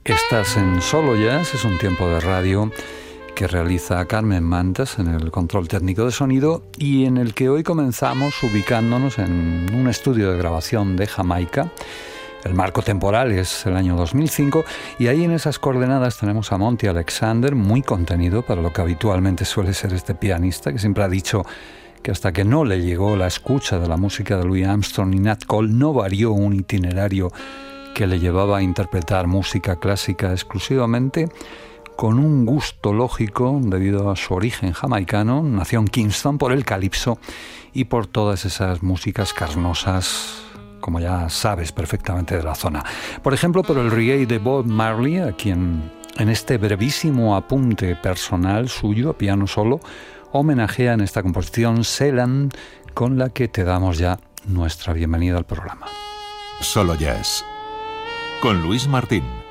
Estás en Solo Jazz, es un tiempo de radio que realiza Carmen Mantas en el control técnico de sonido y en el que hoy comenzamos ubicándonos en un estudio de grabación de Jamaica. El marco temporal es el año 2005 y ahí en esas coordenadas tenemos a Monty Alexander, muy contenido para lo que habitualmente suele ser este pianista, que siempre ha dicho que hasta que no le llegó la escucha de la música de Louis Armstrong y Nat Cole no varió un itinerario que le llevaba a interpretar música clásica exclusivamente, con un gusto lógico debido a su origen jamaicano. Nació en Kingston por el calipso y por todas esas músicas carnosas, como ya sabes perfectamente de la zona. Por ejemplo, por el reggae de Bob Marley, a quien en este brevísimo apunte personal suyo, a piano solo, homenajea en esta composición Ceylon, con la que te damos ya nuestra bienvenida al programa. Solo Jazz, con Luis Martín.